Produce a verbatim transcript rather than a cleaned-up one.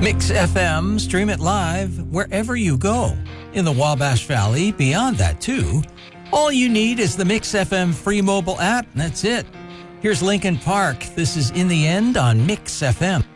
Mix F M, stream it live wherever you go. In the Wabash Valley, beyond that too. All you need is the Mix F M free mobile app, and that's it. Here's Linkin Park. This is In the End on Mix F M.